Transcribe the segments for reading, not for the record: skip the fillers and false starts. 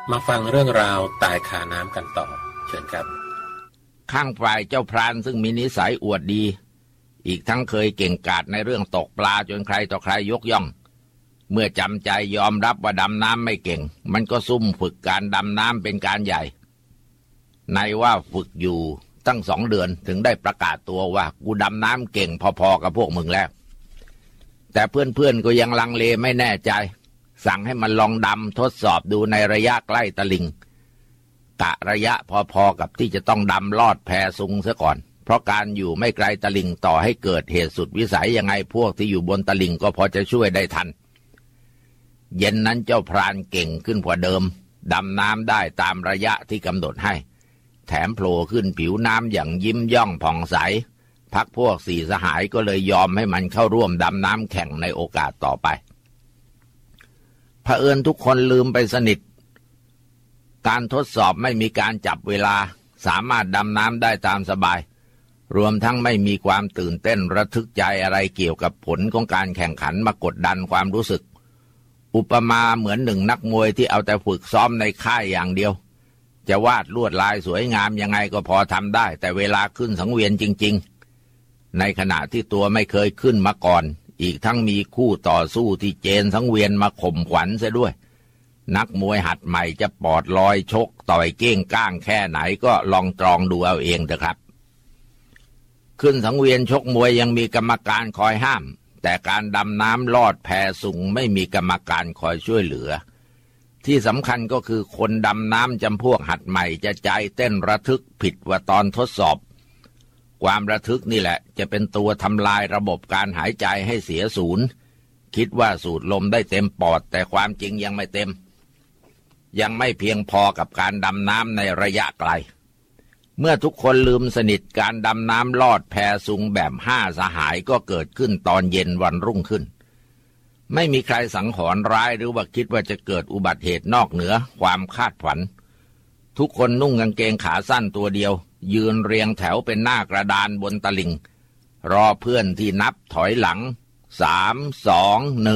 มาฟังเรื่องราวตายคาน้ำกันต่อเชิญครับข้างฝ่ายเจ้าพรานซึ่งมีนิสัยอวดดีอีกทั้งเคยเก่งกาจในเรื่องตกปลาจนใครต่อใครยกย่องเมื่อจำใจยอมรับว่าดำน้ำไม่เก่งมันก็ซุ่มฝึกการดำน้ำเป็นการใหญ่ในว่าฝึกอยู่ตั้ง2 เดือนถึงได้ประกาศตัวว่ากูดำน้ำเก่งพอๆกับพวกมึงแล้วแต่เพื่อนๆก็ยังลังเลไม่แน่ใจสั่งให้มันลองดำทดสอบดูในระยะใกล้ตลิ่งกะระยะพอๆกับที่จะต้องดำลอดแพซุงซะก่อนเพราะการอยู่ไม่ไกลตลิ่งต่อให้เกิดเหตุสุดวิสัยยังไงพวกที่อยู่บนตลิ่งก็พอจะช่วยได้ทันเย็นนั้นเจ้าพรานเก่งขึ้นกว่าเดิมดำน้ำได้ตามระยะที่กำหนดให้แถมโผล่ขึ้นผิวน้ำอย่างยิ้มย่องผ่องใสพรรคพวก4 สหายก็เลยยอมให้มันเข้าร่วมดำน้ำแข่งในโอกาสต่อไปเผอิญทุกคนลืมไปสนิทการทดสอบไม่มีการจับเวลาสามารถดำน้ำได้ตามสบายรวมทั้งไม่มีความตื่นเต้นระทึกใจอะไรเกี่ยวกับผลของการแข่งขันมากดดันความรู้สึกอุปมาเหมือน1 นักมวยที่เอาแต่ฝึกซ้อมในค่ายอย่างเดียวจะวาดลวดลายสวยงามยังไงก็พอทำได้แต่เวลาขึ้นสังเวียนจริงๆในขณะที่ตัวไม่เคยขึ้นมาก่อนอีกทั้งมีคู่ต่อสู้ที่เจนสังเวียนมาข่มขวัญเสียด้วยนักมวยหัดใหม่จะปอดลอยชกต่อยเก้งก้างแค่ไหนก็ลองตรองดูเอาเองเถอะครับขึ้นสังเวียนชกมวยยังมีกรรมการคอยห้ามแต่การดำน้ำลอดแพสูงไม่มีกรรมการคอยช่วยเหลือที่สำคัญก็คือคนดำน้ำจำพวกหัดใหม่จะใจเต้นระทึกผิดกว่าตอนทดสอบความระทึกนี่แหละจะเป็นตัวทำลายระบบการหายใจให้เสียศูนย์คิดว่าสูดลมได้เต็มปอดแต่ความจริงยังไม่เต็มยังไม่เพียงพอกับการดำน้ำในระยะไกลเมื่อทุกคนลืมสนิทการดำน้ำลอดแพซุงแบบ5 สหายก็เกิดขึ้นตอนเย็นวันรุ่งขึ้นไม่มีใครสังหรณ์ร้ายหรือว่าคิดว่าจะเกิดอุบัติเหตุนอกเหนือความคาดฝันทุกคนนุ่งกางเกงขาสั้นตัวเดียวยืนเรียงแถวเป็นหน้ากระดานบนตลิ่งรอเพื่อนที่นับถอยหลัง3 2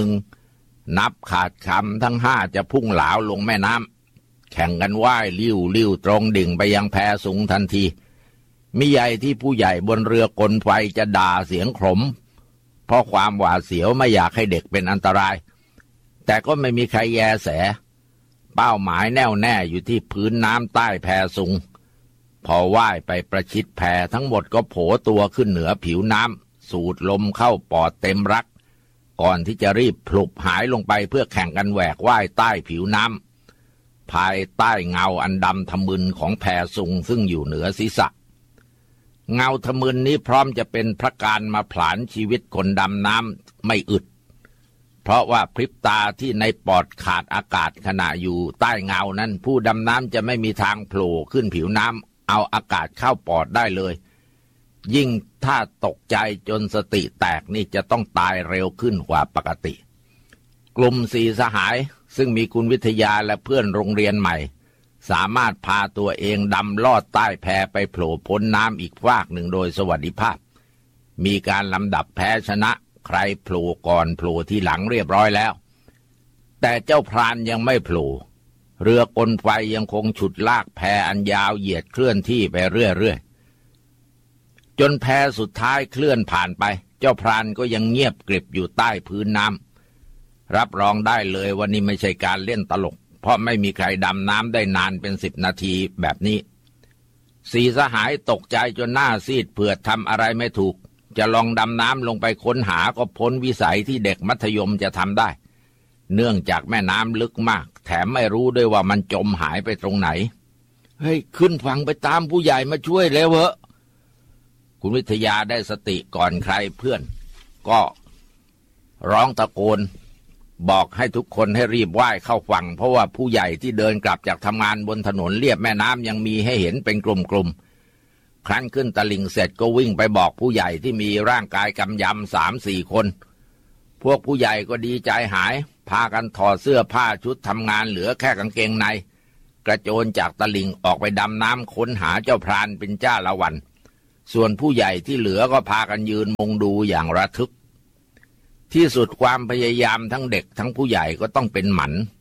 1นับขาดคำทั้ง5จะพุ่งเหลาลงแม่น้ำแข่งกันว่ายลิ้วตรงดิ่งไปยังแพสูงทันทีมิใหญ่ที่ผู้ใหญ่บนเรือกลไฟจะด่าเสียงขมเพราะความหวาดเสียวไม่อยากให้เด็กเป็นอันตรายแต่ก็ไม่มีใครแยแสเป้าหมายแน่วแน่อยู่ที่พื้นน้ำใต้แพสูงพอว่ายไปประชิดแพทั้งหมดก็โผล่ตัวขึ้นเหนือผิวน้ำสูดลมเข้าปอดเต็มรักก่อนที่จะรีบพลุบหายลงไปเพื่อแข่งกันแหวกว่ายใต้ผิวน้ำภายใต้เงาอันดำทะมึนของแพซุงซึ่งอยู่เหนือศีรษะเงาทะมึนนี้พร้อมจะเป็นพระการมาผลาญชีวิตคนดำน้ำไม่อึดเพราะว่าพริบตาที่ในปอดขาดอากาศขณะอยู่ใต้เงานั้นผู้ดำน้ำจะไม่มีทางโผล่ขึ้นผิวน้ำเอาอากาศเข้าปอดได้เลยยิ่งถ้าตกใจจนสติแตกนี่จะต้องตายเร็วขึ้นกว่าปกติกลุ่ม4 สหายซึ่งมีคุณวิทยาและเพื่อนโรงเรียนใหม่สามารถพาตัวเองดำลอดใต้แพไปโผล่พ้นน้ำอีกฟากหนึ่งโดยสวัสดิภาพมีการลำดับแพ้ชนะใครโผล่ก่อนโผล่ที่หลังเรียบร้อยแล้วแต่เจ้าพรานยังไม่โผล่เรือกลไฟยังคงฉุดลากแพอันยาวเหยียดเคลื่อนที่ไปเรื่อยๆจนแพสุดท้ายเคลื่อนผ่านไปเจ้าพรานก็ยังเงียบกริบอยู่ใต้พื้นน้ำรับรองได้เลยว่านี่ไม่ใช่การเล่นตลกเพราะไม่มีใครดำน้ำได้นานเป็น10 นาทีแบบนี้4 สหายตกใจจนหน้าซีดเผื่อทำอะไรไม่ถูกจะลองดำน้ำลงไปค้นหาก็พ้นวิสัยที่เด็กมัธยมจะทำได้เนื่องจากแม่น้ำลึกมากแถมไม่รู้ด้วยว่ามันจมหายไปตรงไหนเฮ้ยขึ้นฝั่งไปตามผู้ใหญ่มาช่วยเร็วเหอะคุณวิทยาได้สติก่อนใครเพื่อนก็ร้องตะโกนบอกให้ทุกคนให้รีบว่ายเข้าฝั่งเพราะว่าผู้ใหญ่ที่เดินกลับจากทำงานบนถนนเลียบแม่น้ำยังมีให้เห็นเป็นกลุ่มๆครั้นขึ้นตลิ่งเสร็จก็วิ่งไปบอกผู้ใหญ่ที่มีร่างกายกำยำ3-4 คนพวกผู้ใหญ่ก็ดีใจหายพากันถอดเสื้อผ้าชุดทำงานเหลือแค่กางเกงในกระโจนจากตลิ่งออกไปดำน้ำค้นหาเจ้าพรานเป็นจ้าละวันส่วนผู้ใหญ่ที่เหลือก็พากันยืนมุงดูอย่างระทึกที่สุดความพยายามทั้งเด็กทั้งผู้ใหญ่ก็ต้องเป็นหมัน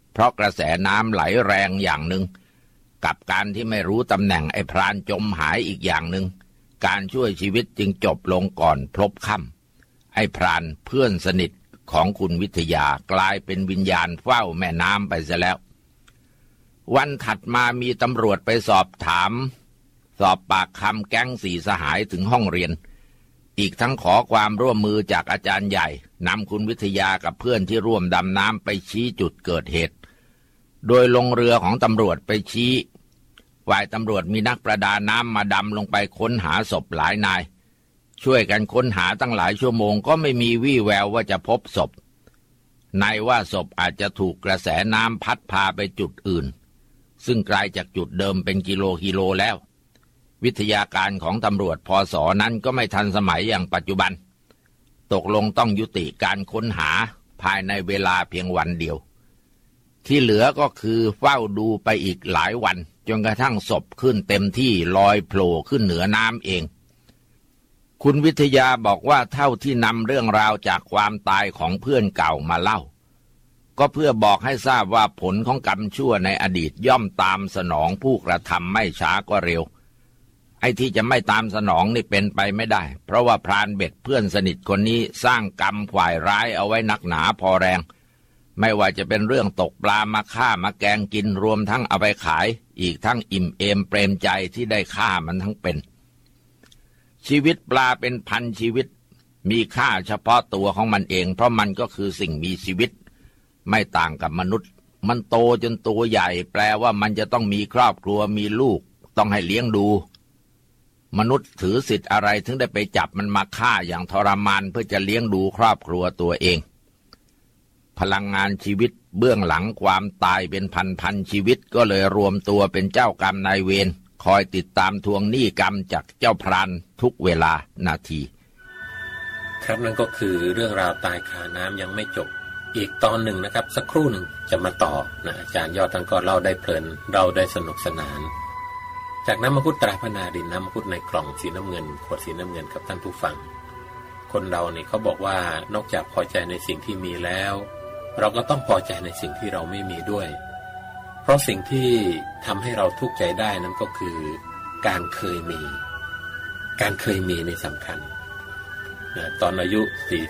เพราะกระแสน้ำไหลแรงอย่างหนึ่งกับการที่ไม่รู้ตำแหน่งไอ้พรานจมหายอีกอย่างหนึ่งการช่วยชีวิตจึงจบลงก่อนพลบค่ำไอ้พรานเพื่อนสนิทของคุณวิทยากลายเป็นวิญญาณเฝ้าแม่น้ำไปซะแล้ววันถัดมามีตำรวจไปสอบปากคำแก๊งสี่สหายถึงห้องเรียนอีกทั้งขอความร่วมมือจากอาจารย์ใหญ่นำคุณวิทยากับเพื่อนที่ร่วมดำน้ำไปชี้จุดเกิดเหตุโดยลงเรือของตำรวจไปชี้ฝ่ายตำรวจมีนักประดาน้ำมาดำลงไปค้นหาศพหลายนายช่วยกันค้นหาตั้งหลายชั่วโมงก็ไม่มีวี่แววว่าจะพบศพนายว่าศพอาจจะถูกกระแสน้ำพัดพาไปจุดอื่นซึ่งไกลจากจุดเดิมเป็นกิโลแล้ววิทยาการของตำรวจพศนั้นก็ไม่ทันสมัยอย่างปัจจุบันตกลงต้องยุติการค้นหาภายในเวลาเพียงวันเดียวที่เหลือก็คือเฝ้าดูไปอีกหลายวันจนกระทั่งศพขึ้นเต็มที่ลอยโผล่ขึ้นเหนือน้ำเองคุณวิทยาบอกว่าเท่าที่นำเรื่องราวจากความตายของเพื่อนเก่ามาเล่าก็เพื่อบอกให้ทราบว่าผลของกรรมชั่วในอดีตย่อมตามสนองผู้กระทำไม่ช้าก็เร็วไอ้ที่จะไม่ตามสนองนี่เป็นไปไม่ได้เพราะว่าพรานเบ็ดเพื่อนสนิทคนนี้สร้างกรรมฝ่ายร้ายเอาไว้หนักหนาพอแรงไม่ว่าจะเป็นเรื่องตกปลามาฆ่ามาแกงกินรวมทั้งเอาไปขายอีกทั้งอิ่มเอมเปรมใจที่ได้ฆ่ามันทั้งเป็นชีวิตปลาเป็นพันชีวิตมีค่าเฉพาะตัวของมันเองเพราะมันก็คือสิ่งมีชีวิตไม่ต่างกับมนุษย์มันโตจนตัวใหญ่แปลว่ามันจะต้องมีครอบครัวมีลูกต้องให้เลี้ยงดูมนุษย์ถือสิทธิ์อะไรถึงได้ไปจับมันมาฆ่าอย่างทรมานเพื่อจะเลี้ยงดูครอบครัวตัวเองพลังงานชีวิตเบื้องหลังความตายเป็นพันชีวิตก็เลยรวมตัวเป็นเจ้ากรรมนายเวรคอยติดตามทวงหนี้กรรมจากเจ้าพรานทุกเวลานาทีครับนั่นก็คือเรื่องราวตายคาน้ำยังไม่จบอีกตอนหนึ่งนะครับสักครู่หนึ่งจะมาต่อนะอาจารย์ยอดท่านก็เล่าได้เพลินเราได้สนุกสนานจากน้ำมังคุดตราพนาดินน้ำมังคุดในกล่องสีน้ำเงินขวดสีน้ำเงินครับท่านผู้ฟังคนเราเนี่ยเขาบอกว่านอกจากพอใจในสิ่งที่มีแล้วเราก็ต้องพอใจในสิ่งที่เราไม่มีด้วยเพราะสิ่งที่ทำให้เราทุกข์ใจได้นั้นก็คือการเคยมีในสำคัญตอนอายุ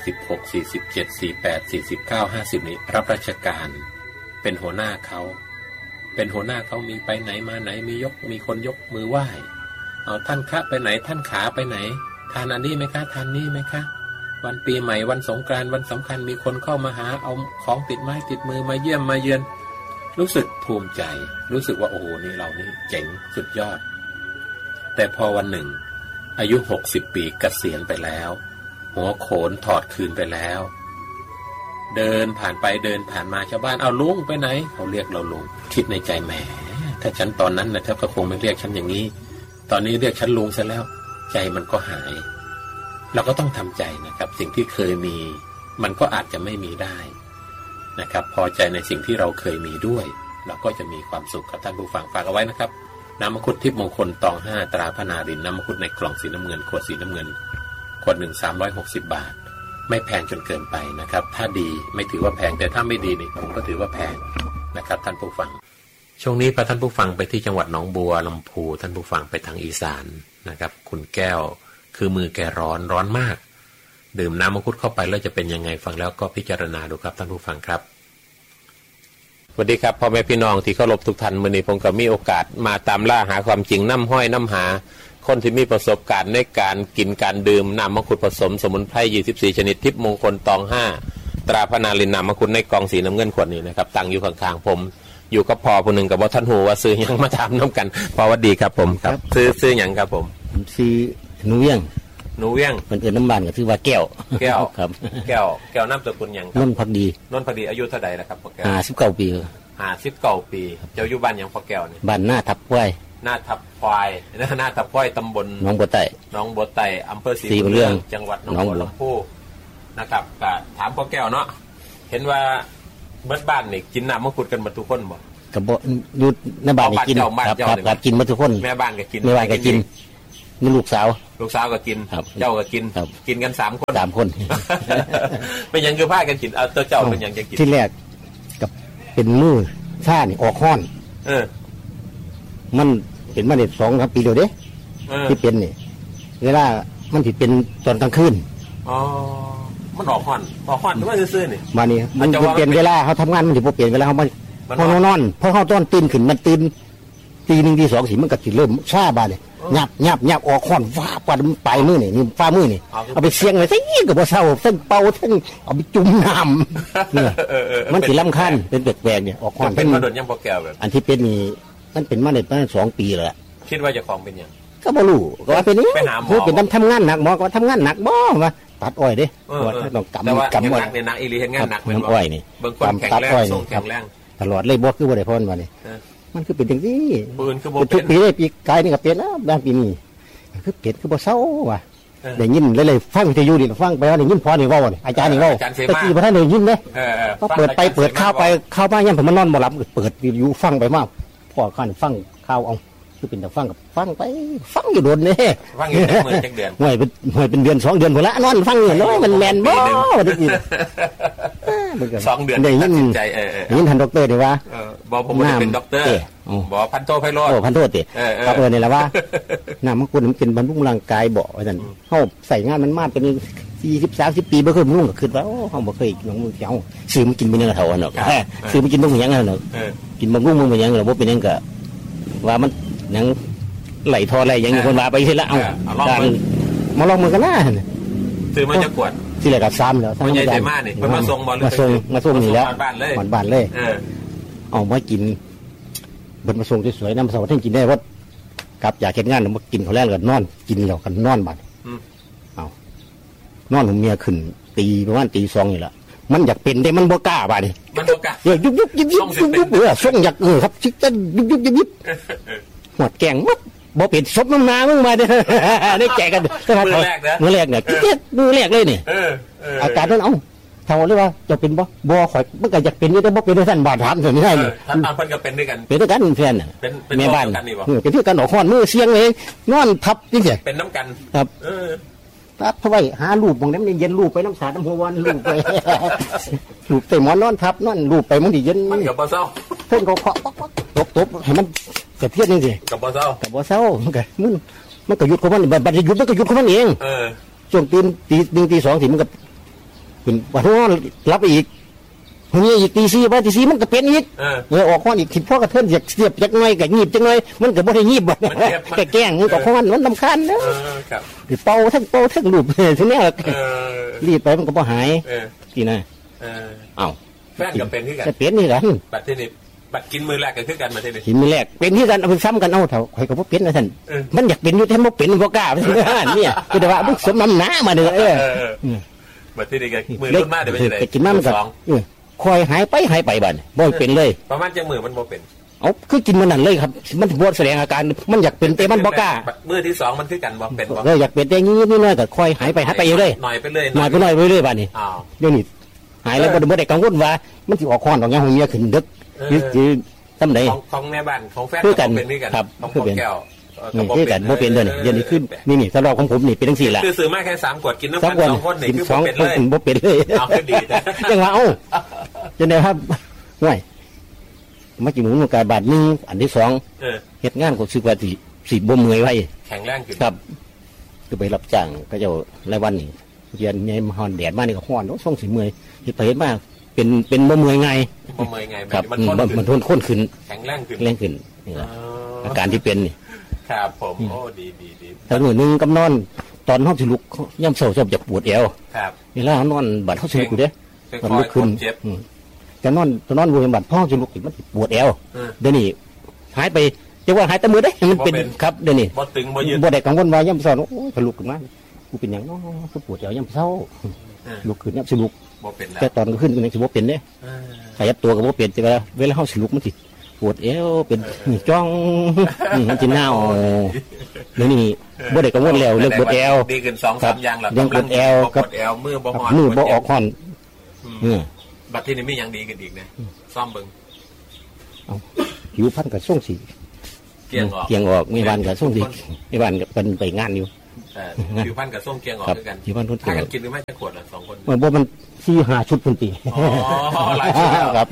46 47 48 49 50นี้รับราชการเป็นหัวหน้าเขามีไปไหนมาไหนมีคนยกมือไหว้เอาท่านคะไปไหนท่านขาไปไหนทานอันนี้ไหมคะทานนี้ไหมคะวันปีใหม่วันสงกรานต์วันสำคัญมีคนเข้ามาหาเอาของติดไม้ติดมือมาเยี่ยมมาเยือนรู้สึกภูมิใจรู้สึกว่าโอ้โหนี่เรานี่เจ๋งสุดยอดแต่พอวันหนึ่งอายุ60 ปีเกษียณไปแล้วหัวโขนถอดคืนไปแล้วเดินผ่านไปเดินผ่านมาชาวบ้านเอาลุงไปไหนเขาเรียกเราลุงคิดในใจแหมถ้าฉันตอนนั้นนะเขาก็คงไม่เรียกฉันอย่างนี้ตอนนี้เรียกฉันลุงซะแล้วใจมันก็หายเราก็ต้องทำใจนะครับสิ่งที่เคยมีมันก็อาจจะไม่มีได้นะครับพอใจในสิ่งที่เราเคยมีด้วยเราก็จะมีความสุขกับท่านผู้ฟังฝากเอาไว้นะครับน้ำมังคุดทิพย์มงคลตอง5ตราพนารินน้ำมังคุดในกล่องสีน้ำเงินขวดสีน้ำเงินขวด1 360 บาทไม่แพงจนเกินไปนะครับถ้าดีไม่ถือว่าแพงแต่ถ้าไม่ดีนี่ผมก็ถือว่าแพงนะครับท่านผู้ฟังช่วงนี้พาท่านผู้ฟังไปที่จังหวัดหนองบัวลำพูท่านผู้ฟังไปทางอีสานนะครับคุณแก้วคือมือแกร้อนมากดื่มน้ำมังคุดเข้าไปแล้วจะเป็นยังไงฟังแล้วก็พิจารณาดูครับท่านผู้ฟังครับสวัสดีครับพ่อแม่พี่น้องที่เคารพทุกท่านมื้อนี้ผมก็มีโอกาสมาตามล่าหาความจริงน้ำห้อยน้ำหาคนที่มีประสบการณ์ในการกินการดื่มน้ำมังคุดผสมสมุนไพร24ชนิดทิพย์มงคลตอง5ตราพนารินน้ำมังคุดในกล่องสีน้ำเงินขวดนี้นะครับตั้งอยู่ข้างๆผมอยู่กับพ่อผู้หนึ่งกับว่าท่านหูว่าซื้อยังมาถามน้ำกันพ่อวัดดีครับผมครับซื้ออย่างครับผมซื้อหนูเวียงมันเป็นน้ำบานก็ชื่อว่าแก้วครับแก้วน้ำสกุลอย่างนนท์พักดีอายุเท่าใดแล้วครับพ่อแก้ว 59 ปี 59 ปีเจ้าอยู่บ้านอย่างพ่อแก้วนี่บ้านหน้าทับควายตำบลหนองบัวใต้อำเภอศรีบุญเรืองจังหวัดหนองบัวลำพูนะครับก็ถามพ่อแก้วเนาะเห็นว่าเบิดบ้านนี่กินน้ำมังคุดกันหมดทุกคนบ่ก็บ่อยู่ในบ้านนี่กินครับกินหมดทุกคนแม่บ้านก็กินนี่ลูกสาวก็กินเจ้าก็กินกัน3 คน 3 คนเป็นยังคือพากันกินเอาตัวเจ้าเป็นยังจะกินที่แรกกับเป็นมือชานี่ออกห้อนมันเป็นมาเนี่ย2-3 ปีเดียวเด้ที่เป็นนี่เวลามันสิเป็นตอนกลางคืนมันออกห้อนหรือว่าซื่อๆนี่มานี่มันเปลี่ยนเวลาเขาทำงานมันสิบ่เปลี่ยนเวลาเขาพอนอนพอเขาต้นตื่นขึ้นมันตื่นตี 1 ตี 2สิมันก็สิเริ่มชาบาดเนี่ยหยับออกห้อนฟ้าปาดปลายมือนี่ฟ้ามือนี่เอาไปเสียงไว้ซะนี่ก็บ่เศร้าทั้งเป่าทั้งเอาไปจุ่มน้ำเนี่ยมันสิรำคาญเป็นแปลกๆเนี่ยออกห้อนเป็นมาโดนยังบ่แก้วแบบอันที่เป็นนี่มันเป็นมาได้ประมาณ2 ปีแล้วคิดว่าจะของเป็นยังก็บ่รู้ก็ว่าเป็นนี่คือเป็นทำงานหนักหมอก็ทำงานหนักบ่ว่าตัดอ้อยเด้ต้องกำอ้อยเนี่ยหนักอีหลีเฮ็ดงานหนักเป็นบ่อ้อยนี่เบิ่งคนแข็งแรงทรงแข็งแรงตลอดเลยบ่คือบ่ได้พรว่านี่มันคือเป็นจังซี่ปืนคือบ่เป็นทุกปีเลยปีกายนี่ก็เป็นแล้วบางปีนี้คือเป็ดคือบ่เซาว่ะได้ยินเลยฟังวิทยุนี่ฟังไปว่าได้ยินพอนี่เว้านี่อาจารย์นี่เว้าตะกี้บ่ทันได้ยินเด้ก็เปิดไปเปิดข่าวไปข่าวมายามผมมันนอนบ่หลับเปิดวิทยุฟังไปมาพอคันฟังข่าวเอาคือเป็นแต่ฟังกับฟังไปฟังอยู่โดนนี่ฟังอยู่มื้อจักเดือนห่วยเป็นเดือน2 เดือนพุ่นละนอนฟังอยู่น้อยมันแม่นบ่ได้ยิน 2 เดือนได้ยินใจยินท่านดอกเตอร์ได้ว่าบ่ผมบ่ได้เป็นด็อกเตอร์บ่พันโทไพโรจน์พันโทติครับนี่แหละว่าน้ำมังคุดมันเป็นบำรุงร่างกายบ่ว่าซั่นเฮาใส่งานมันมาเป็น40-30 ปีบ่เคยนุ่งก็คิดว่าเฮาบ่เคยลงมือเฮาซื้อมากินเป็นเท่าอันเนาะซื้อมากินบ่หยังเนาะกินบำรุงบ่หยังแล้วบ่เป็นหยังก็ว่ามันยังไหลทอไหลยังคนว่าไปสิละเอาการมาลองมือกันนะซื้อมาจะขวดที่ไหนกับซ้ำแล้วมันใหญ่ใจมากนี่มาส่งบอลมาส่งนี่แล้วบ้านเลยบ้านเลยเอามากินบนมาส่งสวยๆน้ำสวัสดิ์กินได้ว่ากลับอยากเก็บงานมากินเขาแล้วก็นอนกินแล้วกันนอนบัดเอานอนผมเมียขึ้นตีประมาณตี 2นี่แหละมันอยากเป็นได้มันบ่กล้าบ้านี่มันบ่กล้ายุบส่งอยากครับชิคกันยุบหมดแกงมัดบ่เป็นซบน้ำน้ำมึงมาได้แจกกันมือแรกนะมือแรกเนี่ยมือแรกเลยนี่อาการนั้นเอาเท่าเลยว่าจะเป็นบ่ข่อยมันก็อยากเป็นอยู่แต่บ่เป็นด้วยท่านบาดถามส่วนนี้ได้นี่ท่านเพิ่นก็เป็นด้วยกันเป็นด้วยกันแฟนเป็นแม่บ้านเป็นที่กันออกค้อนมือเสียงเองนอนทับจริงๆเป็นน้ำกันครับทับเข้าไปหาลูกบางน้ำเย็นลูกไปน้ำสาดน้ำหัววันลูกไปลูกใส่หมอนนอนทับนอนลูกไปมันดิเย็นมันกับบ่เศร้าเพิ่นก็เคาะตบให้มันกระเทียดนี่สิกับบ่เศร้มันก็หยุดของมันบัดหยุดมันก็หยุดของมันเองช่วงตื่นตี 1 ตี 2สิมันก็เป็นวันนอนรับอีกเฮ้ยอีกตี 4บ่ตี 4มันก็เป็นอีกออกข้อนอีกคิดพ่อกระเทินอยากเสียบจักหน่อยก็งีบจักหน่อยมันก็บ่ได้งีบบ่แกล้งมันก็ของมันรำคาญเด้อครับเป่าทั้งรูปทีนี้รีบไปมันก็บ่หายที่น่ะอ้าวแฟนก็เป็นคือกันเป็นนี่กันบัดทีนี้บัดกินมือแรกก็คือกันมาทีนี้กินมือแรกเป็นที่กันเอาไปซ้ำกันเอาเท่าข่อยก็บ่เป็นนะท่านมันอยากเป็นอยู่แต่บ่เป็นบ่กล้าเนี่ยคือแต่ว่ามึงสมน้ำหน้ามาเด้อบัดทีนี้ก็มือรุ่นมาได้ไปจังได๋กินมามันก็คอยหายไปบัดบ่เป็นเลยประมาณจังมือมันบ่เป็นเอาคือกินมันนั่นเลยครับมันบ่แสดงอาการมันอยากเป็นแต่มันบ่กล้ามือที่2มันคือกันบ่เป็นบ่อยากเป็นแต่งี้นี่น้อยก็คอยหายไปอยู่เลยหน่อยไปเลยเรื่อยบัดนี้เดี๋ยวนี้หายแล้วบ่ได้กังวลว่ามันสิออกค้อนออกหยังของเมียขึ้นดึกคือทำไดของแม่บ้านของแฟนก็เป็นนี่กันครับของแก้วนี่กันบ่เป็นเด้อนี่เดี๋ยวนี้ขึ้นนี่สำหรับของผมนี่เป็นจังซี่ล่ะคือซื้อมาแค่3 ขวดกินน้ำกัน2 คนนี่คือบ่เป็นเลยบ่เป็นเลยเอาคือดีจังว่าเอาจังได๋ครับห่วยมากินหมูกาบาทนึงอันที่2เฮ็ดงานก็สึกว่าสิบ่เมื่อยไว้แข็งแรงขึ้นครับคือไปรับจ้างก็เจ้ารายวันนี่เรียนในฮ้อนแดดมานี่ก็ฮ้อนเนาะส่งสิเมื่อยเฮ็ดไปเฮ็ดมาเป็นบ่เมื่อยไงครับมันทนข้นขึ้นแข็งแรงขึ้นนี่ล่ะอาการที่เป็นนี่ครับผมโอ้ดีถ้าหนูนึงกำนอนตอนเฮาสิลุกยามเช้าชอบอยากปวดเอวครับเวลานอนบัดเฮาสิลุกเด้มันลุกขึ้นจะนอนบ่เห็นบัดพ่อสิลุกมันปวดเอวเดี๋ยวนี้หายไปจะว่าหายแต่มือเด้มันเป็นครับเดี๋ยวนี้บ่ตึงบ่ยืดบ่ได้กังวลว่ายามเช้าโอ้ยลุกขึ้นมากูเป็นหยังเนาะปวดเอวยามเช้าลุกขึ้นยามสิลุกแต่ตอนขึ้นก็ยังสิบ่เป็นเด้ขยับตัวก็บ่เป็นแต่เวลาเฮาสิลุกมันสิปวดเอวเป็นจ้องมันสิหน้าเดี๋ยวนี้บ่ได้กังวลแล้วเรื่องปวดเอวดีขึ้น 2-3 อย่างแล้วยังปวดเอวกับมือบ่ฮ้อนมือบ่ออกฮ้อนบัดทีนี้มีหยังดีขึ้นอีกนะซ่อมเบิ่งผิวพรรณก็ส่งสิเกียงออกมีบ้านก็ส่งสิมีบ้านก็เป็นไปงานอยู่ผิวพรรณกับส้มเกียงออกด้วยกันผิวพรรณทุกถ้ากินหรือไม่จะขวดละ2 คนเหมือนว่ามัน4-5 ชุดพุ่นตีอ๋อหลายชุดครับเนี่ย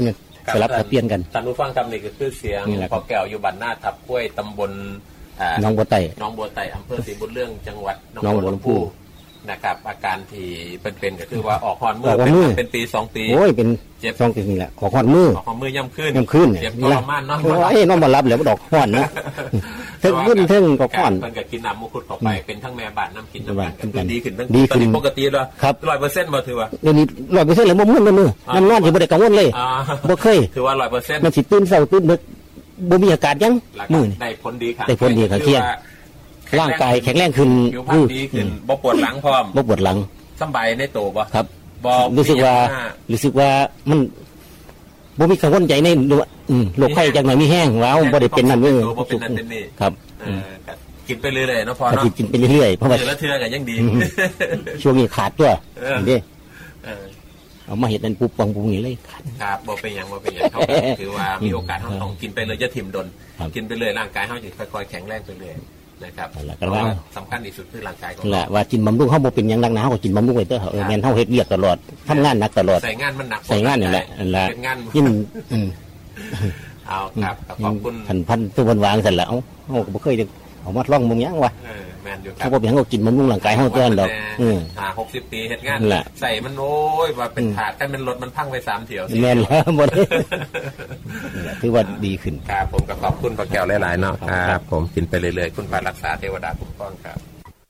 สลับเปลี่ยนกันท่านผู้ฟังครับนี่ก็คือเสียงพ่อแก้วอยู่บ้านหน้าทับกล้วยตำบลหนองบัวไต่อำเภอศรีบุญเรื่องจังหวัดหนองบัวลำพูนะครับอาการที่เป็นก็คือว่าออกฮอนมือเป็นปี2ปีโอ้ยเป็น2ปีนี่แหละขอฮอนมือย่ำขึ้นเจ็บทรมานเนาะโอ้ยนอนบ่หลับแล้วบ่ดอกฮอนนะถึงวุ่นถึงก็ฮอนเพิ่นก็กินน้ำมังคุดเข้าไปเป็นทั้งแม่บ้านน้ำกินน้ำกันดีขึ้นตอนนี้ปกติแล้ว 100% บ่ถือว่าเดี๋ยวนี้ 100% เลยบ่มึนเลยน้ำนอนสิบ่ได้กังวลเลยบ่เคยถือว่า 100% มันสิตื่นเช้าตื่นดึกบ่มีอาการยังมื้อนี่ได้ผลดีค่ะได้ผลดีค่ะเที่ยงร่างกายแข็งแรงขึ้นดีขึ้นบ่ปวดหลังพร้อมบ่ปวดหลังสบายในโตบ่ครับรู้สึกว่ามันบ่มีกังวลใจในโรคไข้จักหน่อยมีแห้งว้าวบ่ได้เป็นนั่นเลยครับกินไปเรื่อยๆเนาะพอเนาะกินไปเรื่อยๆเพราะว่าละเทื่อก็ยังดีช่วงนี้ขาดตัวนี่เอามาเฮ็ดนั่นปุ๊บปังปุ๊บนี่เลยครับบ่เป็นหยังเขาถือว่ามีโอกาสเฮาต้องกินไปเลยอย่าถิ่มดนกินไปเลยร่างกายเฮาสิค่อยๆแข็งแรงไปเรื่อยนะครับสำคัญที่สุดคือร่างกายของเราว่ากินบำรุงเฮาบ่เป็นหยังนักหนาเฮาก็กินบำรุงไว้เด้อแม่นเฮาเฮ็ดเวียกตลอดทำงานหนักตลอดใส่งานมันหนักใส่งานนี่แหละเป็นงานกินเอาครับขอบคุณพันตัววางซั่นล่ะเฮาก็บ่เคยเอามาลองมึงหยังวะแม่นอยู่ครับเขาบ่เป็นเฮาก็กินบำรุงร่างกายเฮาเตือนดอก 60 ปีเฮ็ดงานใส่มันโอ้ยว่าเป็นถาดแต่มันรถมันพังไป3เที่ยวแม่นแล้วบ่ได้ถือว่าดีขึ้นครับผมก็ขอบคุณป้าแก้วหลายๆเนาะครับผมกินไปเรื่อยๆคุณพระรักษาเทวดาคุ้มครองครับ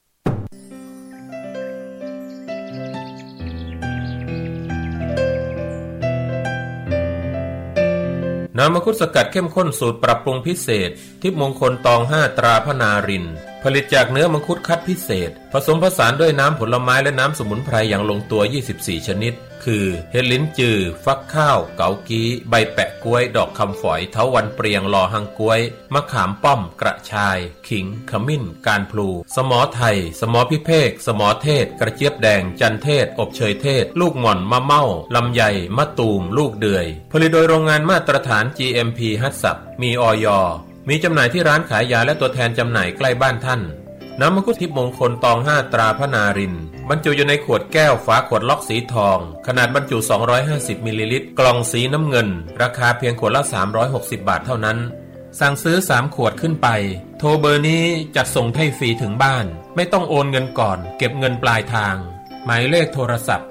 น้ำมังคุดสกัดเข้มข้นสูตรปรับปรุงพิเศษทิพย์มงคลตอง5ตราพนารินผลิตจากเนื้อมังคุดคัดพิเศษผสมผสานด้วยน้ำผลไม้และน้ำสมุนไพรอย่างลงตัว24ชนิดคือเห็ดลิ้นจือฟักข้าวเกากี้ใบแปะกล้วยดอกคำฝอยเถาวัลย์เปรียงลอหังกล้วยมะขามป้อมกระชายขิงขมิ้นการพลูสมอไทยสมอพิเภกสมอเทศกระเจี๊ยบแดงจันเทศอบเชยเทศลูกหม่อนมะเม่าลำไยมะตูมลูกเดือยผลิตโดยโรงงานมาตรฐาน GMP ฮัตสับมีอย.มีจำหน่ายที่ร้านขายยาและตัวแทนจำหน่ายใกล้บ้านท่านน้ำมังคุดทิพย์มงคลตอง5ตราพนารินบรรจุอยู่ในขวดแก้วฝาขวดล็อกสีทองขนาดบรรจุ250มิลลิลิตรกล่องสีน้ำเงินราคาเพียงขวดละ360บาทเท่านั้นสั่งซื้อ3ขวดขึ้นไปโทรเบอร์นี้จัดส่งให้ฟรีถึงบ้านไม่ต้องโอนเงินก่อนเก็บเงินปลายทางหมายเลขโทรศัพท์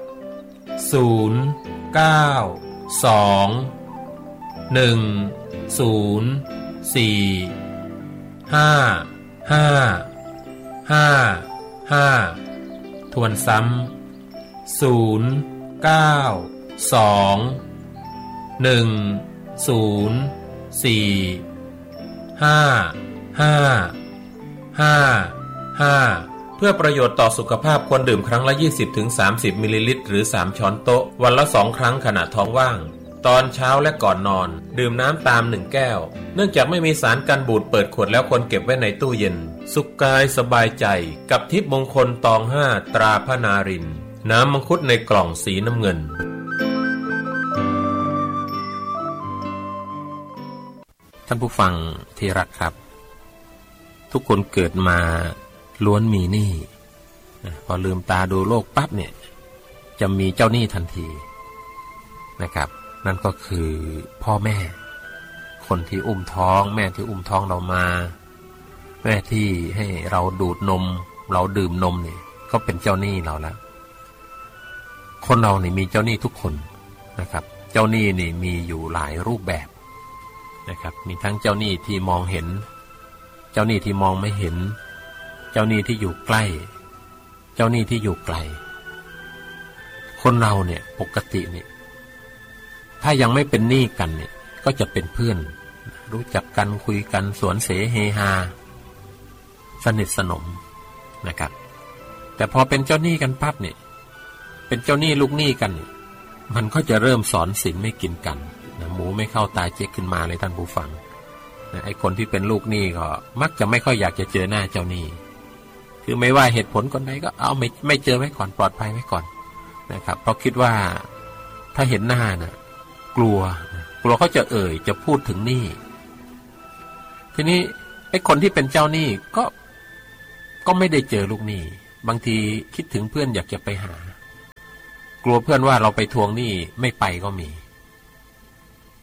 092-104-5555ทวนซ้ำ092-104-5555เพื่อประโยชน์ต่อสุขภาพควรดื่มครั้งละ 20-30 มิลลิลิตรหรือ3ช้อนโต๊ะวันละ2ครั้งขณะท้องว่างตอนเช้าและก่อนนอนดื่มน้ำตาม1แก้วเนื่องจากไม่มีสารกันบูดเปิดขวดแล้วควรเก็บไว้ในตู้เย็นสุขกายสบายใจกับทิพย์มงคลตอง5ตราพนารินน้ำมังคุดในกล่องสีน้ำเงินท่านผู้ฟังที่รักครับทุกคนเกิดมาล้วนมีหนี้พอลืมตาดูโลกปั๊บเนี่ยจะมีเจ้าหนี้ทันทีนะครับนั่นก็คือพ่อแม่คนที่อุ้มท้องแม่ที่อุ้มท้องเรามาแม่ที่ให้เราดูดนมเราดื่มนมเนี่ยก็เป็นเจ้าหนี้เราแล้วคนเรานี่มีเจ้าหนี้ทุกคนนะครับเจ้าหนี้นี่มีอยู่หลายรูปแบบนะครับมีทั้งเจ้าหนี้ที่มองเห็นเจ้าหนี้ที่มองไม่เห็นเจ้าหนี้ที่อยู่ใกล้เจ้าหนี้ที่อยู่ไกลคนเราเนี่ยปกติเนี่ยถ้ายังไม่เป็นหนี้กันเนี่ยก็จะเป็นเพื่อนรู้จักกันคุยกันสวนเสเฮฮาสนิทสนมนะครับแต่พอเป็นเจ้าหนี้กันปั๊บเนี่ยเป็นเจ้าหนี้ลูกหนี้กันมันก็จะเริ่มสอนศีลไม่กินกันนะหมูไม่เข้าตาเจ๊กขึ้นมาเลยท่านผู้ฟังนะไอ้คนที่เป็นลูกหนี้ก็มักจะไม่ค่อยอยากจะเจอหน้าเจ้าหนี้คือไม่ว่าเหตุผลคนใดก็เอาไม่เจอไว้ก่อนปลอดภัยไว้ก่อนนะครับเพราะคิดว่าถ้าเห็นหน้านะกลัวเขาจะจะพูดถึงหนี้ทีนี้ไอ้คนที่เป็นเจ้าหนี้ก็ไม่ได้เจอลูกหนี้บางทีคิดถึงเพื่อนอยากจะไปหากลัวเพื่อนว่าเราไปทวงหนี้ไม่ไปก็มี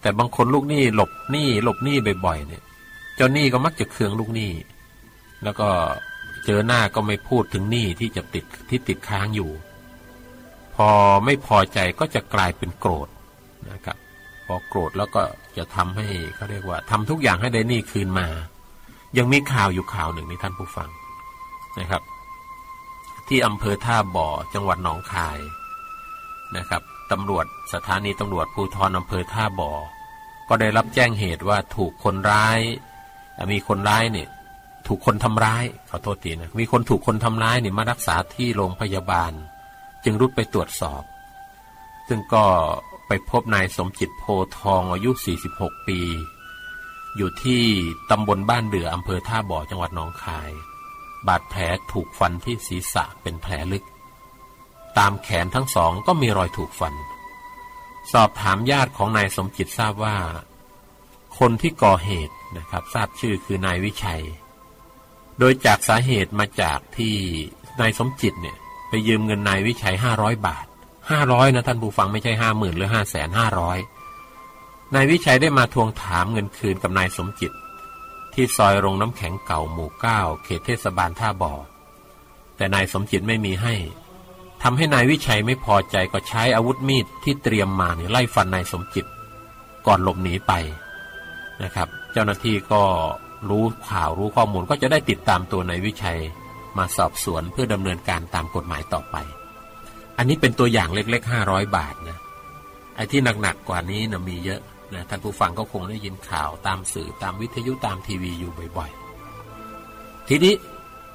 แต่บางคนลูกหนี้หลบหนี้บ่อยๆเนี่ยเจ้าหนี้ก็มักจะเคืองลูกหนี้แล้วก็เจอหน้าก็ไม่พูดถึงหนี้ที่ติดค้างอยู่พอไม่พอใจก็จะกลายเป็นโกรธนะครับพอโกรธแล้วก็จะทำให้เขาเรียกว่าทำทุกอย่างให้ได้หนี้คืนมายังมีข่าวอยู่ข่าวหนึ่งนี่ท่านผู้ฟังนะครับที่อำเภอท่าบ่อจังหวัดหนองคายนะครับตำรวจสถานีตำรวจภูธรอำเภอท่าบ่อก็ได้รับแจ้งเหตุว่าถูกคนร้ายมีคนร้ายเนี่ยถูกคนทำร้ายขอโทษทีนะมีคนถูกคนทำร้ายเนี่ยมารักษาที่โรงพยาบาลจึงรุดไปตรวจสอบซึ่งก็ไปพบนายสมจิตโพทองอายุ46ปีอยู่ที่ตำบลบ้านเดืออำเภอท่าบ่อจังหวัดหนองคายบาดแผลถูกฟันที่ศีรษะเป็นแผลลึกตามแขนทั้งสองก็มีรอยถูกฟันสอบถามญาติของนายสมจิตทราบว่าคนที่ก่อเหตุนะครับทราบชื่อคือนายวิชัยโดยจากสาเหตุมาจากที่นายสมจิตเนี่ยไปยืมเงินนายวิชัย500 บาท500นะท่านผู้ฟังไม่ใช่ 50,000 หรือ 500,000 นายวิชัยได้มาทวงถามเงินคืนกับนายสมจิตที่ซอยโรงน้ำแข็งเก่าหมู่9เขตเทศบาลท่าบ่อแต่นายสมจิตไม่มีให้ทำให้นายวิชัยไม่พอใจก็ใช้อาวุธมีดที่เตรียมมาเนี่ยไล่ฟันนายสมจิตก่อนหลบหนีไปนะครับเจ้าหน้าที่ก็รู้ข่าวรู้ข้อมูลก็จะได้ติดตามตัวนายวิชัยมาสอบสวนเพื่อดำเนินการตามกฎหมายต่อไปอันนี้เป็นตัวอย่างเล็กๆ500 บาทนะไอ้ที่หนักๆกว่านี้นะมีเยอะนะท่านผู้ฟังก็คงได้ยินข่าวตามสื่อตามวิทยุตามทีวีอยู่บ่อยๆทีนี้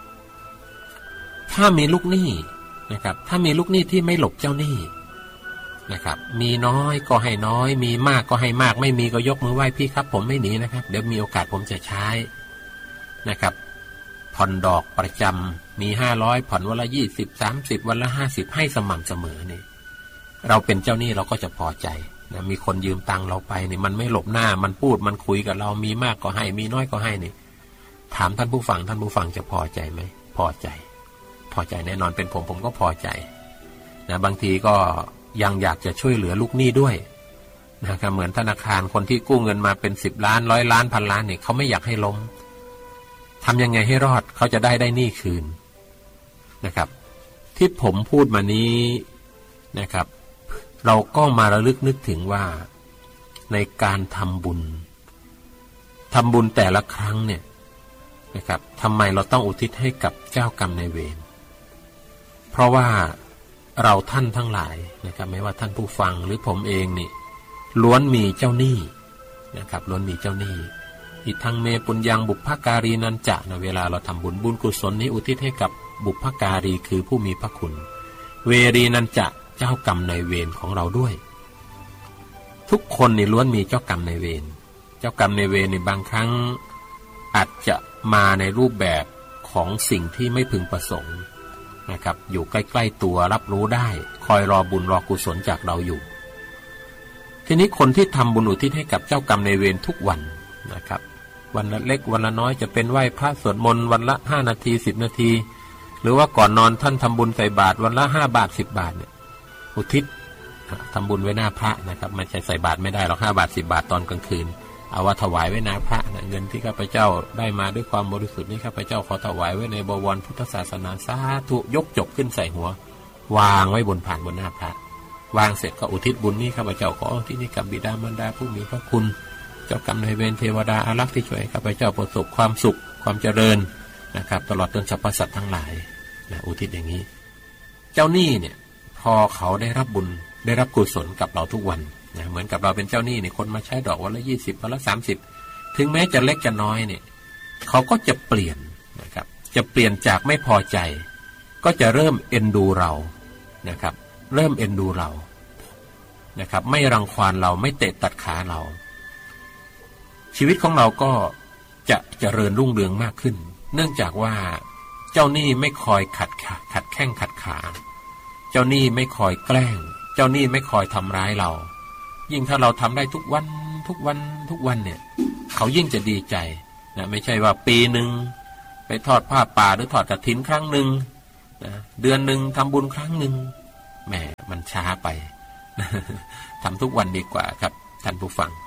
ถ้ามีลูกหนี้นะครับถ้ามีลูกหนี้ที่ไม่หลบเจ้าหนี้นะครับมีน้อยก็ให้น้อยมีมากก็ให้มากไม่มีก็ยกมือไหว้พี่ครับผมไม่หนีนะครับเดี๋ยวมีโอกาสผมจะใช้นะครับผ่อนดอกประจำมี500ผ่อนวันละ20 30วันละ50ให้สม่ำเสมอนี่เราเป็นเจ้าหนี้เราก็จะพอใจนะมีคนยืมตังค์เราไปนี่มันไม่หลบหน้ามันพูดมันคุยกับเรามีมากก็ให้มีน้อยก็ให้นี่ถามท่านผู้ฟังจะพอใจไหมพอใจแน่นอนเป็นผมก็พอใจนะบางทีก็ยังอยากจะช่วยเหลือลูกหนี้ด้วยนะครับเหมือนธนาคารคนที่กู้เงินมาเป็น10 ล้าน100 ล้านพันล้านเนี่ยเขาไม่อยากให้ล้มทำยังไงให้รอดเขาจะได้หนี้คืนนะครับที่ผมพูดมานี้นะครับเราก็มาระลึกนึกถึงว่าในการทำบุญแต่ละครั้งเนี่ยนะครับทำไมเราต้องอุทิศให้กับเจ้ากรรมนายเวรเพราะว่าเราท่านทั้งหลายนะครับไม่ว่าท่านผู้ฟังหรือผมเองนี่ล้วนมีเจ้าหนี้นะครับล้วนมีเจ้าหนี้อิทังเมปุญญังบุพการีนันจะนะเวลาเราทำบุญกุศลนี้อุทิศให้กับบุพการีคือผู้มีพระคุณเวรีนันจะเจ้ากรรมนายเวรของเราด้วยทุกคนนี่ล้วนมีเจ้ากรรมนายเวรในบางครั้งอาจจะมาในรูปแบบของสิ่งที่ไม่พึงประสงค์นะครับอยู่ใกล้ๆตัวรับรู้ได้คอยรอบุญรอกุศลจากเราอยู่ทีนี้คนที่ทำบุญอุทิศให้กับเจ้ากรรมนายเวรทุกวันนะครับวันละเล็กวันละน้อยจะเป็นไหว้พระสวดมนต์วันละ5 นาที10 นาทีหรือว่าก่อนนอนท่านทำบุญใส่บาตรวันละ5 บาท10 บาทเนี่ยอุทิศทำบุญไว้หน้าพระนะครับไม่ใช่ใส่บาตรไม่ได้หรอก5 บาท10 บาทตอนกลางคืนเอาว่าถวายไว้หน้าพระนะเงินที่ข้าพเจ้าได้มาด้วยความบริสุทธิ์นี้ข้าพเจ้าขอถวายไว้ในบวรพุทธศาสนาสาธุยกจบขึ้นใส่หัววางไว้บนผ่านบนหน้าพระวางเสร็จก็อุทิศบุญนี้ข้าพเจ้าขอที่นี่กับบิดามารดาผู้มีพระคุณเจ้ากรรมนายเวรเทวดาอารักษ์ที่ช่วยข้าพเจ้าประสบความสุขความเจริญนะครับตลอดจนสรรพสัตว์ทั้งหลายนะอุทิศอย่างนี้เจ้าหนี้เนี่ยพอเขาได้รับบุญได้รับกุศลกับเราทุกวันนะเหมือนกับเราเป็นเจ้าหนี้เนี่ยคนมาใช้ดอกวันละ20วันละ30ถึงแม้จะเล็กจะน้อยเนี่ยเขาก็จะเปลี่ยนนะครับจะเปลี่ยนจากไม่พอใจก็จะเริ่มเอ็นดูเรานะครับเริ่มเอ็นดูเรานะครับไม่รังควานเราไม่เตะตัดขาเราชีวิตของเราก็จะเจริญรุ่งเรืองมากขึ้นเนื่องจากว่าเจ้าหนี้ไม่คอยขัดแข้งขัดขาเจ้าหนี้ไม่คอยแกล้งเจ้าหนี้ไม่คอยทำร้ายเรายิ่งถ้าเราทำได้ทุกวันเนี่ยเขายิ่งจะดีใจนะไม่ใช่ว่าปีหนึ่งไปทอดผ้าป่าหรือทอดกฐินครั้งหนึ่งนะเดือนหนึ่งทำบุญครั้งหนึ่งแหมมันช้าไป ทำทุกวันดีกว่าครับท่านผู้ฟัง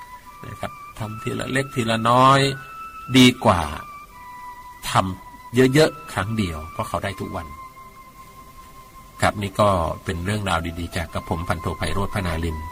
นะครับทำทีละเล็กทีละน้อยดีกว่าทำเยอะๆครั้งเดียวเพราะเขาได้ทุกวันครับนี่ก็เป็นเรื่องราวดีๆจากกระผมพันโทไพโรจน์พนาลิน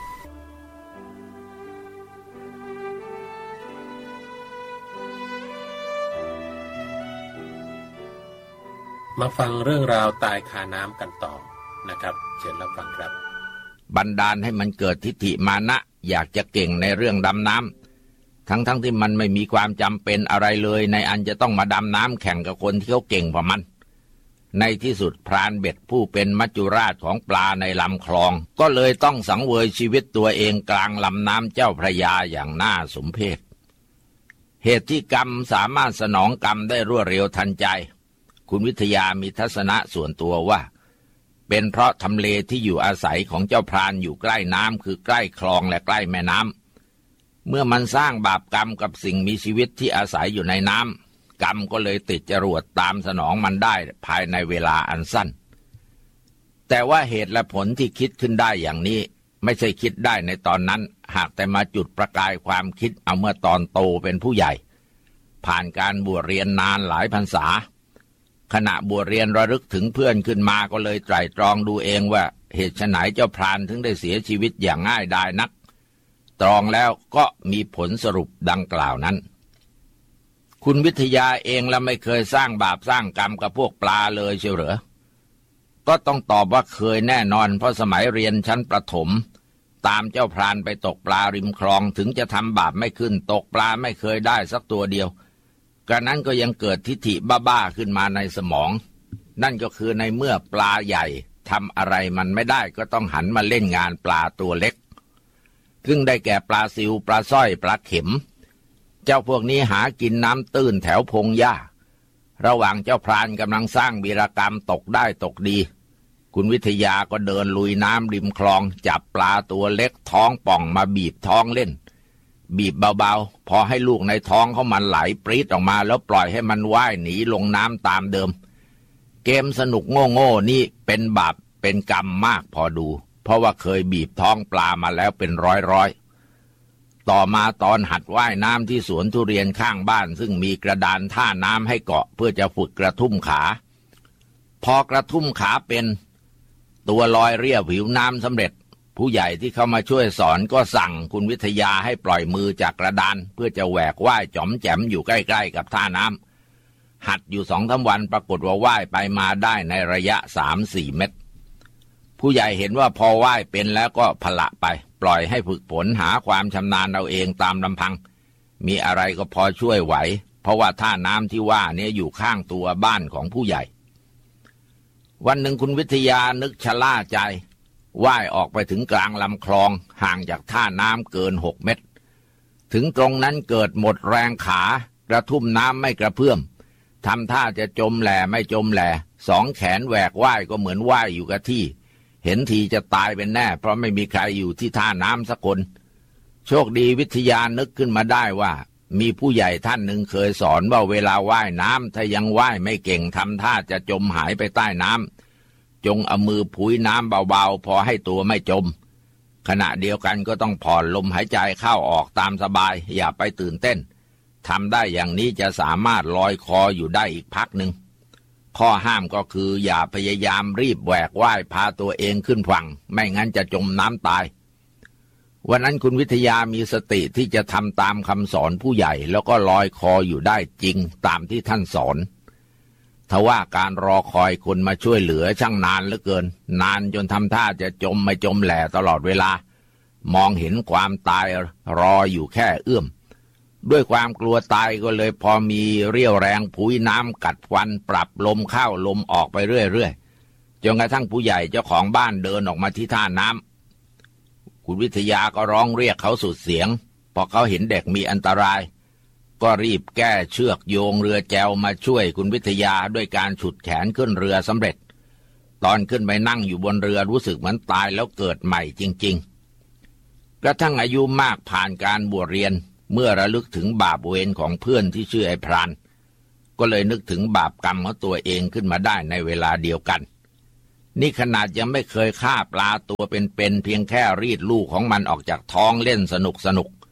มาฟังเรื่องราวตายคาน้ำกันต่อนะครับเชิญรับฟังครับบันดาลให้มันเกิดทิฏฐิมานะอยากจะเก่งในเรื่องดำน้ำทั้งที่มันไม่มีความจำเป็นอะไรเลยในอันจะต้องมาดำน้ำแข่งกับคนที่เขาเก่งกว่ามันในที่สุดพรานเบ็ดผู้เป็นมัจจุราชของปลาในลำคลองก็เลยต้องสังเวยชีวิตตัวเองกลางลำน้ำเจ้าพระยาอย่างน่าสมเพชเหตุที่กรรมสามารถสนองกรรมได้รวดเร็วทันใจคุณวิทยามีทัศนะส่วนตัวว่าเป็นเพราะทำเลที่อยู่อาศัยของเจ้าพรานอยู่ใกล้น้ำคือใกล้คลองและใกล้แม่น้ำเมื่อมันสร้างบาปกรรมกับสิ่งมีชีวิตที่อาศัยอยู่ในน้ำกรรมก็เลยติดจรวดตามสนองมันได้ภายในเวลาอันสั้นแต่ว่าเหตุและผลที่คิดขึ้นได้อย่างนี้ไม่ใช่คิดได้ในตอนนั้นหากแต่มาจุดประกายความคิดเอาเมื่อตอนโตเป็นผู้ใหญ่ผ่านการบวชเรียนนานหลายพรรษาขณะบวชเรียนระลึกถึงเพื่อนขึ้นมาก็เลยไตร่ตรองดูเองว่าเหตุไฉนเจ้าพรานถึงได้เสียชีวิตอย่างง่ายดายนักตรองแล้วก็มีผลสรุปดังกล่าวนั้นคุณวิทยาเองแล้วไม่เคยสร้างบาปสร้างกรรมกับพวกปลาเลยเชียวเหรอก็ต้องตอบว่าเคยแน่นอนเพราะสมัยเรียนชั้นประถมตามเจ้าพรานไปตกปลาริมคลองถึงจะทำบาปไม่ขึ้นตกปลาไม่เคยได้สักตัวเดียวกระนั้นก็ยังเกิดทิฏฐิบ้าๆขึ้นมาในสมองนั่นก็คือในเมื่อปลาใหญ่ทำอะไรมันไม่ได้ก็ต้องหันมาเล่นงานปลาตัวเล็กซึ่งได้แก่ปลาซิวปลาสร้อยปลาเข็มเจ้าพวกนี้หากินน้ำตื้นแถวพงหญ้าระหว่างเจ้าพรานกำลังสร้างวีรกรรมตกได้ตกดีคุณวิทยาก็เดินลุยน้ำริมคลองจับปลาตัวเล็กท้องป่องมาบีบท้องเล่นบีบเบาๆพอให้ลูกในท้องเขามันไหลปรี๊ดออกมาแล้วปล่อยให้มันว่ายหนีลงน้ำตามเดิมเกมสนุกโง่ๆนี่เป็นบาปเป็นกรรมมากพอดูเพราะว่าเคยบีบท้องปลามาแล้วเป็นร้อยต่อมาตอนหัดว่ายน้ำที่สวนทุเรียนข้างบ้านซึ่งมีกระดานท่าน้ำให้เกาะเพื่อจะฝึกกระทุ่มขาพอกระทุ่มขาเป็นตัวลอยเรียบผิวน้ำสำเร็จผู้ใหญ่ที่เข้ามาช่วยสอนก็สั่งคุณวิทยาให้ปล่อยมือจากกระดานเพื่อจะแหวกว่ายจ๋อมแจ๋มอยู่ใกล้ๆกับท่าน้ำหัดอยู่2-3 วันปรากฏว่าว่ายไปมาได้ในระยะ 3-4 เมตรผู้ใหญ่เห็นว่าพอว่ายเป็นแล้วก็พละไปปล่อยให้ฝึกฝนหาความชำนาญเอาเองตามลำพังมีอะไรก็พอช่วยไหวเพราะว่าท่าน้ำที่ว่านี้อยู่ข้างตัวบ้านของผู้ใหญ่วันหนึ่งคุณวิทยานึกชะล่าใจว่ายออกไปถึงกลางลำคลองห่างจากท่าน้ำเกิน6 เมตรถึงตรงนั้นเกิดหมดแรงขากระทุ่มน้ำไม่กระเพื่อมทำท่าจะจมแหล่ไม่จมแหล่2 แขนแหวกว่ายก็เหมือนว่ายอยู่กับที่เห็นทีจะตายเป็นแน่เพราะไม่มีใครอยู่ที่ท่าน้ำสักคนโชคดีวิทยานึกขึ้นมาได้ว่ามีผู้ใหญ่ท่านหนึ่งเคยสอนว่าเวลาว่ายน้ำถ้ายังว่ายไม่เก่งทำท่าจะจมหายไปใต้น้ำจงเอามือผุยน้ำเบาๆพอให้ตัวไม่จมขณะเดียวกันก็ต้องผ่อนลมหายใจเข้าออกตามสบายอย่าไปตื่นเต้นทำได้อย่างนี้จะสามารถลอยคออยู่ได้อีกพักหนึ่งข้อห้ามก็คืออย่าพยายามรีบแหวกว่ายพาตัวเองขึ้นฝั่งไม่งั้นจะจมน้ำตายวันนั้นคุณวิทยามีสติที่จะทำตามคำสอนผู้ใหญ่แล้วก็ลอยคออยู่ได้จริงตามที่ท่านสอนทว่าการรอคอยคนมาช่วยเหลือช่างนานเหลือเกินนานจนทำท่าจะจมไม่จมแหล่ตลอดเวลามองเห็นความตายรออยู่แค่เอื้อมด้วยความกลัวตายก็เลยพอมีเรี่ยวแรงผุยน้ำกัดฟันปรับลมเข้าลมออกไปเรื่อยๆจนกระทั่งผู้ใหญ่เจ้าของบ้านเดินออกมาที่ท่าน้ำคุณวิทยาก็ร้องเรียกเขาสุดเสียงพอเขาเห็นเด็กมีอันตรายก็รีบแก้เชือกโยงเรือแจวมาช่วยคุณวิทยาด้วยการฉุดแขนขึ้นเรือสำเร็จตอนขึ้นไปนั่งอยู่บนเรือรู้สึกเหมือนตายแล้วเกิดใหม่จริงๆกระทั่งอายุมากผ่านการบวชเรียนเมื่อระลึกถึงบาปเวรของเพื่อนที่ชื่อไอ้พรานก็เลยนึกถึงบาปกรรมของตัวเองขึ้นมาได้ในเวลาเดียวกันนี่ขนาดยังไม่เคยฆ่าปลาตัวเป็นๆเพียงแค่รีดลูกของมันออกจากท้องเล่นสนุก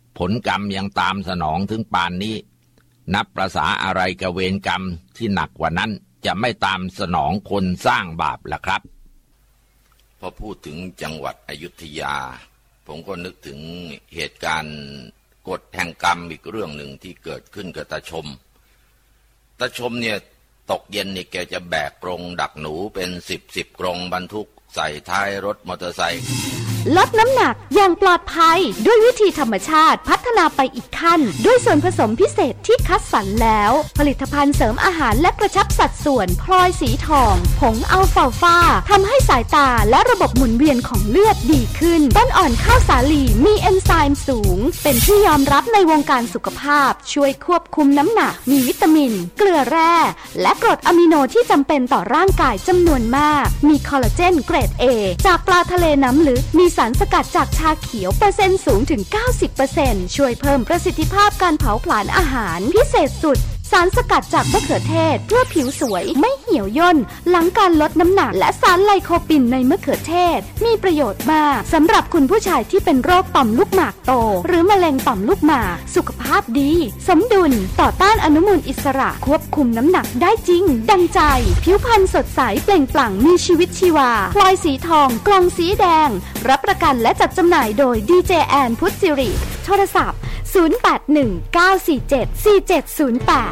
ผลกรรมยังตามสนองถึงป่านนี้นับประสาอะไรกับเวรกรรมที่หนักกว่านั้นจะไม่ตามสนองคนสร้างบาปล่ะครับพอพูดถึงจังหวัดอยุธยาผมก็นึกถึงเหตุการณ์กฎแห่งกรรมอีกเรื่องหนึ่งที่เกิดขึ้นกับตาชมเนี่ยตกเย็นนี่แกจะแบกกรงดักหนูเป็นสิบกรงบรรทุกใส่ท้ายรถมอเตอร์ไซค์ลดน้ำหนักอย่างปลอดภัยด้วยวิธีธรรมชาติพัฒนาไปอีกขั้นด้วยส่วนผสมพิเศษที่คัดสรรแล้วผลิตภัณฑ์เสริมอาหารและกระชับสัดส่วนพลอยสีทองผงอัลฟาฟาทำให้สายตาและระบบหมุนเวียนของเลือดดีขึ้นต้นอ่อนข้าวสาลีมีเอนไซม์สูงเป็นที่ยอมรับในวงการสุขภาพช่วยควบคุมน้ำหนักมีวิตามินเกลือแร่และกรดอะมิโนที่จำเป็นต่อร่างกายจำนวนมากมีคอลลาเจนเกรด A จากปลาทะเลน้ำลึกมีสารสกัดจากชาเขียวเปอร์เซ็นต์สูงถึง 90% ช่วยเพิ่มประสิทธิภาพการเผาผลาญอาหารพิเศษสุดสารสกัดจากมะเขือเทศเพื่อผิวสวยไม่เหี่ยวย่นหลังการลดน้ำหนักและสารไลโคปินในมะเขือเทศมีประโยชน์มากสำหรับคุณผู้ชายที่เป็นโรคต่อมลูกหมากโตหรือมะเร็งต่อมลูกหมากสุขภาพดีสมดุลต่อต้านอนุมูลอิสระควบคุมน้ำหนักได้จริงดังใจผิวพรรณสดใสเปล่งปลั่งมีชีวิตชีวาพลอยสีทองกล่องสีแดงรับประกันและจัดจำหน่ายโดยดีเจแอนพุทธศิริโทรศัพท์0819474708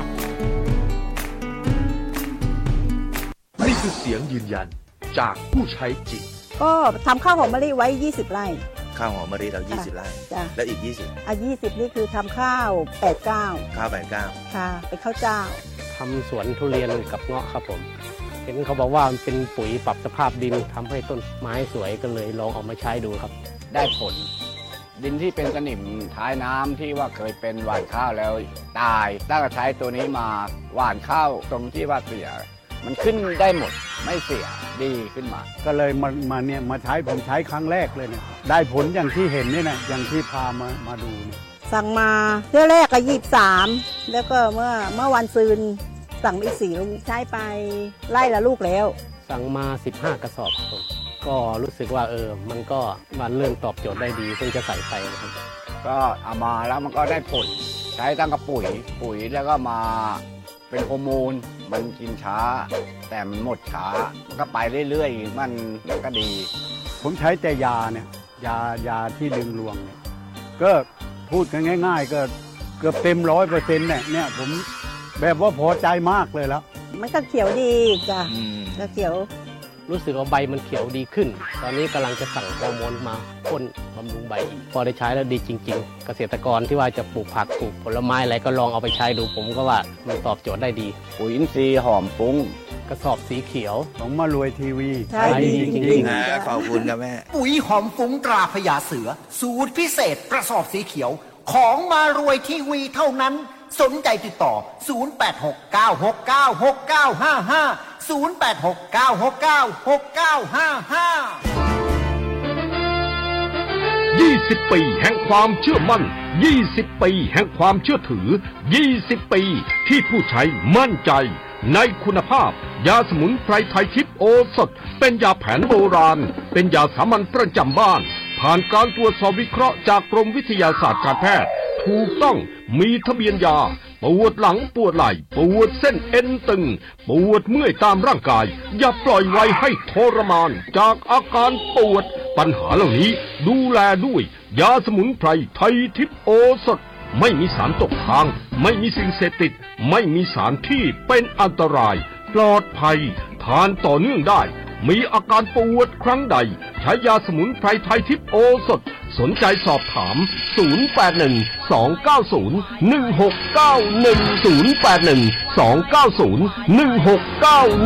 นี่คือเสียงยืนยันจากผู้ใช้จริงก็ทำข้าวหอมมะลิไว้20 ไร่ข้าวหอมมะลิเรา20 ไร่แล้วอีก 20นี่คือทำข้าว89 ข้าว 89ค่ะเป็นข้าวเจ้าทำสวนทุเรียนกับเงาะครับผมเห็นเขาบอกว่ามันเป็นปุ๋ยปรับสภาพดินทำให้ต้นไม้สวยก็เลยลองเอามาใช้ดูครับได้ผลดินที่เป็นสนิมท้ายน้ำที่ว่าเคยเป็นหว่านข้าวแล้วตายตั้งแต่ใช้ตัวนี้มาหว่านข้าวตรงที่ว่าเสียมันขึ้นได้หมดไม่เสียดีขึ้นมาก็เลยมาใช้ผมใช้ครั้งแรกเลยเนี่ยได้ผลอย่างที่เห็นนี่นะอย่างที่พามาดูเนี่ยสั่งมาเที่ยวแรกก็23แล้วก็เมื่อวันซืนสั่งอีก4 ลูกใช้ไปไล่ละลูกแล้วสั่งมา15 กระสอบครับก็รู้สึกว่ามันก็มาเริ่มตอบโจทย์ได้ดีเพิ่งจะใส่ไปนะครับก็เอามาแล้วมันก็ได้ผลใช้ตั้งกับปุ๋ยแล้วก็มาเป็นฮอร์โมนมันกินช้าแต่มันหมดช้ามันก็ไปเรื่อยๆมันก็ดีผมใช้แต่ยาเนี่ยยาที่ดึงรวงเนี่ยก็พูดกันง่ายๆก็เกือบเต็ม100%เนี่ยผมแบบว่าพอใจมากเลยแล้วมันก็เขียวดีจ้ะก็เขียวรู้สึกว่าใบมันเขียวดีขึ้นตอนนี้กำลังจะสั่งฮอร์โมนมาพ่นบำรุงใบพอได้ใช้แล้วดีจริงๆเกษตรกรที่ว่าจะปลูกผักปลูกผลไม้อะไรก็ลองเอาไปใช้ดูผมก็ว่ามันตอบโจทย์ได้ดีปุ๋ยอินทรีย์หอมฟุ้งกระสอบสีเขียวของมารวยทีวีใช่ดีจริงๆขอบคุณครับแม่ปุ๋ยหอมฟุ้งตราพญาเสือสูตรพิเศษกระสอบสีเขียวของมารวยทีวีเท่านั้นสนใจติดต่อ0869696955 20 ปีแห่งความเชื่อมั่น20 ปีแห่งความเชื่อถือ20 ปีที่ผู้ใช้มั่นใจในคุณภาพยาสมุนไพรไทยทิพย์โอสถเป็นยาแผนโบราณเป็นยาสามัญประจำบ้านผ่านการตรวจสอบวิเคราะห์จากกรมวิทยาศาสตร์การแพทย์ถูกต้องมีทะเบียนยาปวดหลังปวดไหล่ปวดเส้นเอ็นตึงปวดเมื่อยตามร่างกายอย่าปล่อยไว้ให้ทรมานจากอาการปวดปัญหาเหล่านี้ดูแลด้วยยาสมุนไพรไทยทิพย์โอสถไม่มีสารตกค้างไม่มีสิ่งเสพติดไม่มีสารที่เป็นอันตรายปลอดภัยทานต่อเนื่องได้มีอาการปวดครั้งใดใช้ยาสมุนไพรไทยทิพย์โอสถสนใจสอบถาม0812901691 0812901691